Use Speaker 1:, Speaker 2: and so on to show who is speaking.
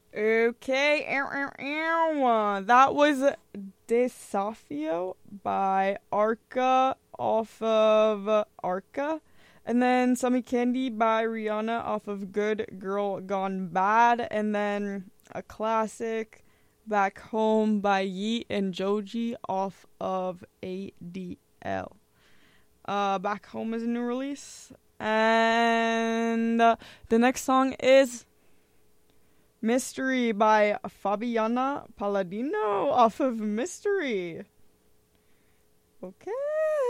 Speaker 1: Okay, that was Desafio by Arca off of Arca. And then Summy Candy by Rihanna off of Good Girl Gone Bad. And then a classic, Back Home by Yeet and Joji off of ADL. Back Home is a new release. And the next song is Mystery by Fabiana Palladino off of Mystery. Okay.